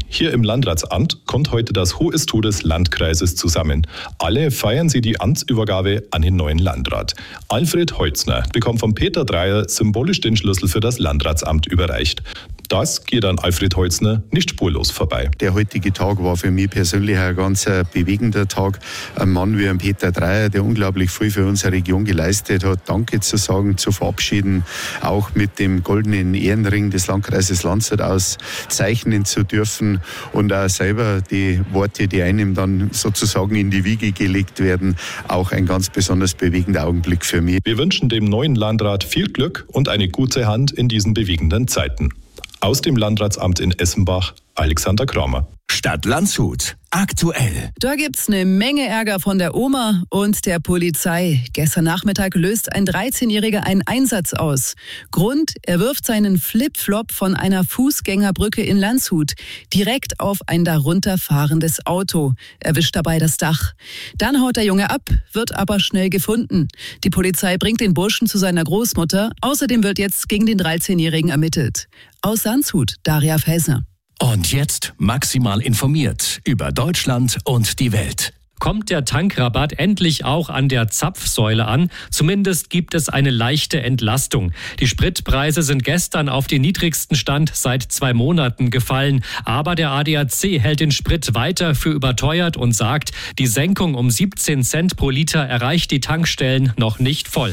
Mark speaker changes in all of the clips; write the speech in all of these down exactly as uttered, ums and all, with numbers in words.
Speaker 1: Hier im Landratsamt kommt heute das Hohestool des Landkreises zusammen. Alle feiern sie die Amtsübergabe an den neuen Landrat. Alfred Holzner bekommt von Peter Dreier symbolisch den Schlüssel für das Landratsamt überreicht. Das geht an Alfred Holzner nicht spurlos vorbei.
Speaker 2: Der heutige Tag war für mich persönlich ein ganz bewegender Tag. Ein Mann wie ein Peter Dreier, der unglaublich viel für unsere Region geleistet hat, Danke zu sagen, zu verabschieden, auch mit dem goldenen Ehrenring des Landkreises Landshut auszeichnen zu dürfen und auch selber die Worte, die einem dann sozusagen in die Wiege gelegt werden, auch ein ganz besonders bewegender Augenblick für mich.
Speaker 1: Wir wünschen dem neuen Landrat viel Glück und eine gute Hand in diesen bewegenden Zeiten. Aus dem Landratsamt in Essenbach, Alexander Kramer.
Speaker 3: Stadt Landshut. Aktuell.
Speaker 4: Da gibt's eine Menge Ärger von der Oma und der Polizei. Gestern Nachmittag löst ein dreizehnjähriger einen Einsatz aus. Grund, er wirft seinen Flip-Flop von einer Fußgängerbrücke in Landshut direkt auf ein darunter fahrendes Auto, erwischt dabei das Dach. Dann haut der Junge ab, wird aber schnell gefunden. Die Polizei bringt den Burschen zu seiner Großmutter. Außerdem wird jetzt gegen den dreizehnjährigen ermittelt. Aus Landshut, Daria Felsner.
Speaker 3: Und jetzt maximal informiert über Deutschland und die Welt.
Speaker 5: Kommt der Tankrabatt endlich auch an der Zapfsäule an? Zumindest gibt es eine leichte Entlastung. Die Spritpreise sind gestern auf den niedrigsten Stand seit zwei Monaten gefallen. Aber der A D A C hält den Sprit weiter für überteuert und sagt, die Senkung um siebzehn Cent pro Liter erreicht die Tankstellen noch nicht voll.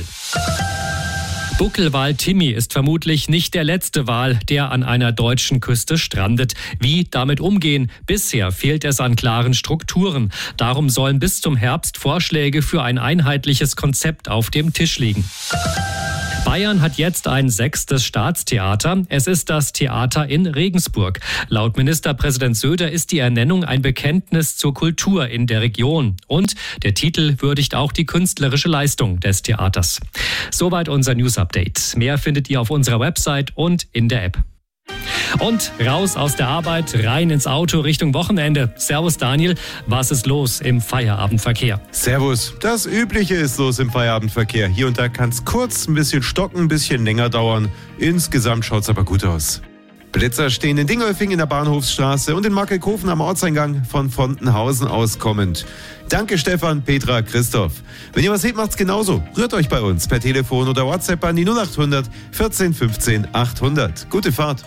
Speaker 5: Buckelwal Timmy ist vermutlich nicht der letzte Wal, der an einer deutschen Küste strandet. Wie damit umgehen? Bisher fehlt es an klaren Strukturen. Darum sollen bis zum Herbst Vorschläge für ein einheitliches Konzept auf dem Tisch liegen. Bayern hat jetzt ein sechstes Staatstheater. Es ist das Theater in Regensburg. Laut Ministerpräsident Söder ist die Ernennung ein Bekenntnis zur Kultur in der Region. Und der Titel würdigt auch die künstlerische Leistung des Theaters. Soweit unser News-Update. Mehr findet ihr auf unserer Website und in der App. Und raus aus der Arbeit, rein ins Auto Richtung Wochenende. Servus Daniel, was ist los im Feierabendverkehr?
Speaker 6: Servus, das Übliche ist los im Feierabendverkehr. Hier und da kann es kurz ein bisschen stocken, ein bisschen länger dauern. Insgesamt schaut es aber gut aus. Blitzer stehen in Dingolfing in der Bahnhofsstraße und in Markelkofen am Ortseingang von Fontenhausen aus kommend. Danke Stefan, Petra, Christoph. Wenn ihr was seht, macht's genauso. Rührt euch bei uns per Telefon oder WhatsApp an die null acht hundert vierzehn fünfzehn achthundert. Gute Fahrt.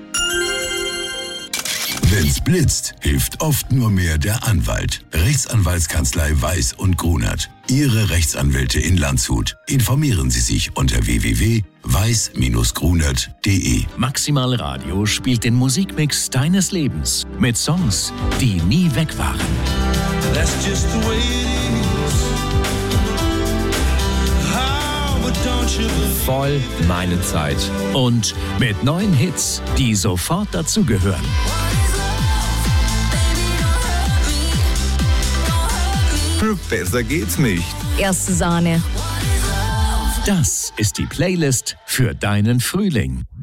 Speaker 7: Wenn's blitzt, hilft oft nur mehr der Anwalt. Rechtsanwaltskanzlei Weiß und Grunert. Ihre Rechtsanwälte in Landshut. Informieren Sie sich unter w w w punkt weiß Bindestrich grunert punkt d e.
Speaker 3: Maximal Radio spielt den Musikmix deines Lebens mit Songs, die nie weg waren.
Speaker 8: That's just the way it is. How, but don't you believe?
Speaker 3: Voll meine Zeit. Und mit neuen Hits, die sofort dazugehören.
Speaker 9: Besser geht's nicht.
Speaker 10: Erste Sahne.
Speaker 3: Das ist die Playlist für deinen Frühling.